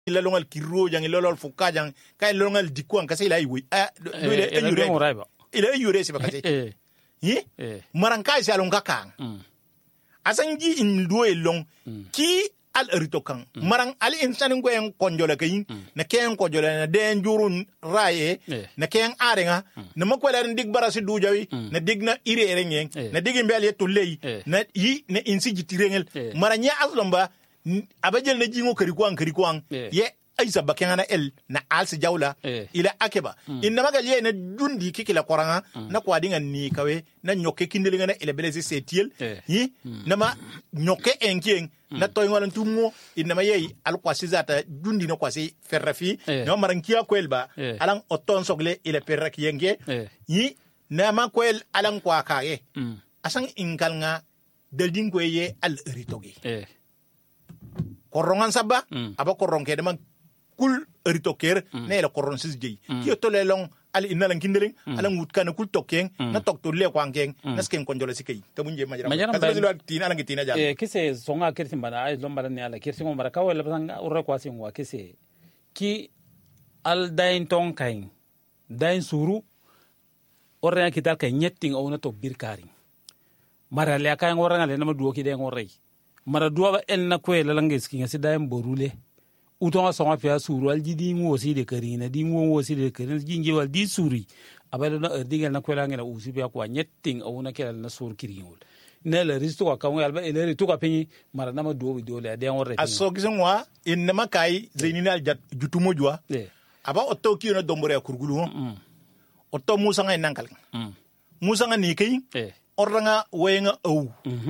ila longal kiro jang ila lol fuka jang kay longal dikwan kasi ila iwi ila yure si bakati marankai si alonga kan asangi in duwe long ki al eritokan marang ali insan ngoyen konjola kayin na ken konjola na den jurun raye na ken arenga na makwala ndig barasi dujawi na digna ire erengen na digi mbel yetullei na yi na insi jitirengel maranya aslomba abajel na jingo kari kwang ye aisa bakengana el na alsi jawla ila akeba inna magal ye na dundi kikila koranga na kwadinga ni kawe na nyoke kindelinga na ila belezi setiel yi nama nyoke enkien na toy walan tumo inna ma ye al kwasi zata dundi no kwasi ferrafi no marankia kwelba alang oton sogle ila perraki yenge yi na ma kwel alang kwa kae asang inkalnga delding kweye al ritogi korongan sabba aba koron ke dama kul ritoker ne la koron sis jey ki to le long al inalan kindeling alang wut kana kul token na tok to le kwangeng na sken konjole sikay kamunje majara kadro tin alang tina ja kise songa kerti bana ay lombara ne ala kerti ngom baraka wala banga urra kwasi ngwa kise ki al dain ton kain dain suru orya kital kay nyetting o na to birkari mara le kay ngora ngale na maduo ki de ngorey mara duwa en na kwe la lange skinga si daim borule utonga songa pia suru al jidi ngo si de karina di ngo si de karina jinje wal di suri abala na erdigal na kwe la ngena usi pia kwa nyetting au na kela na sur kiringol ne la risto ka kawo alba ele risto ka penyi mara na maduo video le de ngore aso kisengwa in ma kai zainina jutumo jwa aba otto ki na dombore kurgulu otto musa nga nankal musa nga ni kay oranga wenga au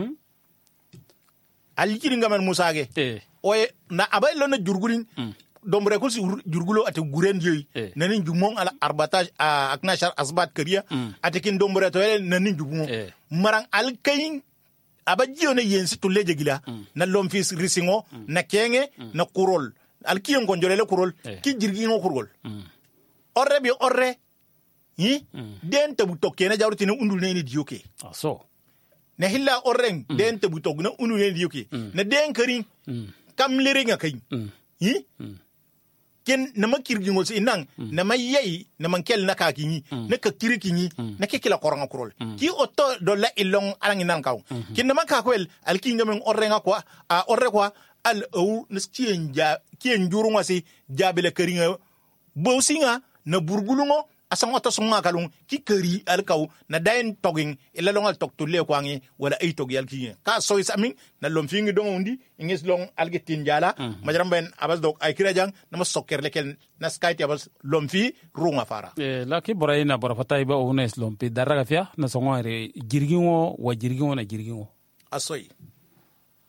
alikiri ngaman musage oye na abay lona jurgulin dombre ko si jurgulo ate guren yoy nanin jumon ala arbatage akna shar asbat kariya ate kin dombre to nanin jumon marang alkayin abajiyo ne yensi to leje gila na lomfis risingo na kenge na kurol alkiyon konjolele kurol ki jirgi ngo kurol orre bi orre yi den tabu tokkena jawrti ne undul ne ni diyoke so na hilla oreng den te butog na unu ne diyoki na den kari kam leringa kay yi ken na makirgi ngol inang na mayyi na mankel na kakini na kakirikini na kekila koranga kurol ki otto do la ilong alangi nan kaw ken na makakwel alkinga men orenga kwa orre kwa al au nskienja kien jurunga si jabele karinga bosinga na burgulungo asang oto sunga kalung ki kari alkaw na dain toging ilalongal toktulle kwangi wala ay togi alkiye ka sois amin na lomfingi dongondi ingis long algetin jala majaram ben abas dok ay kirajang na sokker lekel na skaiti abas lomfi runga fara laki borayna borafata iba ones lompi daraga fia na songore jirgingo wa jirgingo na jirgingo asoy